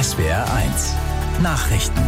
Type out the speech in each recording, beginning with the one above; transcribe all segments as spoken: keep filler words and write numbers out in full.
S W R eins Nachrichten.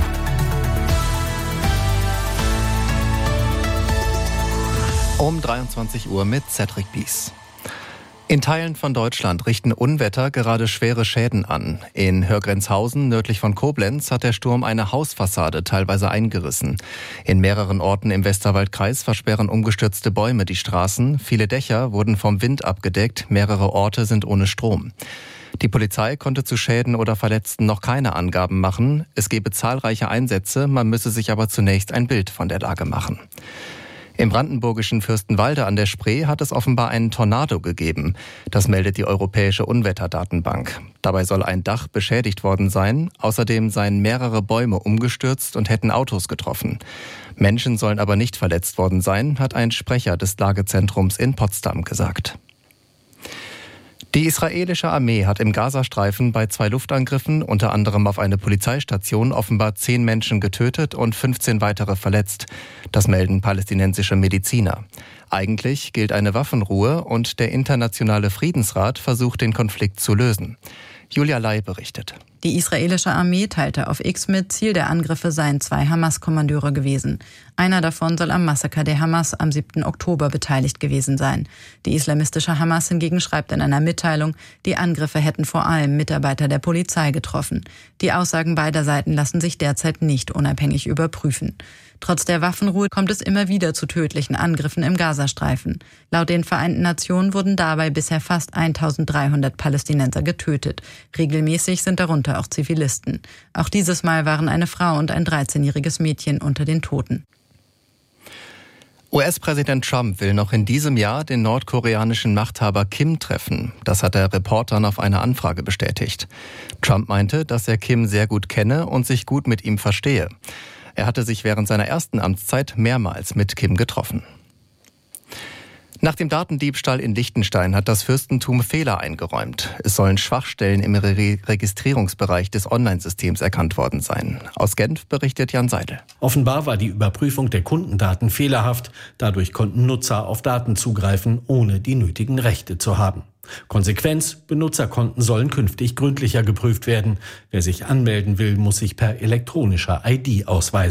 Um dreiundzwanzig Uhr mit Cedric Bies. In Teilen von Deutschland richten Unwetter gerade schwere Schäden an. In Hörgrenzhausen, nördlich von Koblenz, hat der Sturm eine Hausfassade teilweise eingerissen. In mehreren Orten im Westerwaldkreis versperren umgestürzte Bäume die Straßen. Viele Dächer wurden vom Wind abgedeckt. Mehrere Orte sind ohne Strom. Die Polizei konnte zu Schäden oder Verletzten noch keine Angaben machen. Es gebe zahlreiche Einsätze, man müsse sich aber zunächst ein Bild von der Lage machen. Im brandenburgischen Fürstenwalde an der Spree hat es offenbar einen Tornado gegeben. Das meldet die Europäische Unwetterdatenbank. Dabei soll ein Dach beschädigt worden sein. Außerdem seien mehrere Bäume umgestürzt und hätten Autos getroffen. Menschen sollen aber nicht verletzt worden sein, hat ein Sprecher des Lagezentrums in Potsdam gesagt. Die israelische Armee hat im Gazastreifen bei zwei Luftangriffen, unter anderem auf eine Polizeistation, offenbar zehn Menschen getötet und fünfzehn weitere verletzt. Das melden palästinensische Mediziner. Eigentlich gilt eine Waffenruhe und der internationale Friedensrat versucht, den Konflikt zu lösen. Julia Lai berichtet. Die israelische Armee teilte auf X mit, Ziel der Angriffe seien zwei Hamas-Kommandeure gewesen. Einer davon soll am Massaker der Hamas am siebten Oktober beteiligt gewesen sein. Die islamistische Hamas hingegen schreibt in einer Mitteilung, die Angriffe hätten vor allem Mitarbeiter der Polizei getroffen. Die Aussagen beider Seiten lassen sich derzeit nicht unabhängig überprüfen. Trotz der Waffenruhe kommt es immer wieder zu tödlichen Angriffen im Gazastreifen. Laut den Vereinten Nationen wurden dabei bisher fast eintausenddreihundert Palästinenser getötet. Regelmäßig sind darunter auch Zivilisten. Auch dieses Mal waren eine Frau und ein dreizehnjähriges Mädchen unter den Toten. U S-Präsident Trump will noch in diesem Jahr den nordkoreanischen Machthaber Kim treffen. Das hat er Reportern auf eine Anfrage bestätigt. Trump meinte, dass er Kim sehr gut kenne und sich gut mit ihm verstehe. Er hatte sich während seiner ersten Amtszeit mehrmals mit Kim getroffen. Nach dem Datendiebstahl in Liechtenstein hat das Fürstentum Fehler eingeräumt. Es sollen Schwachstellen im Re- Registrierungsbereich des Online-Systems erkannt worden sein. Aus Genf berichtet Jan Seidel. Offenbar war die Überprüfung der Kundendaten fehlerhaft. Dadurch konnten Nutzer auf Daten zugreifen, ohne die nötigen Rechte zu haben. Konsequenz: Benutzerkonten sollen künftig gründlicher geprüft werden. Wer sich anmelden will, muss sich per elektronischer I D ausweisen.